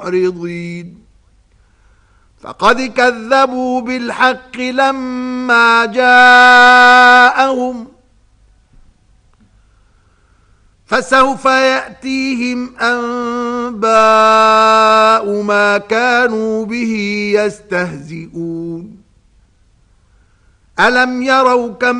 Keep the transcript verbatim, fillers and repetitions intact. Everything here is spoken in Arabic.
معرضين فقد كذبوا بالحق لما جاءهم فسوف يأتيهم أنباء ما كانوا به يستهزئون ألم يروا كم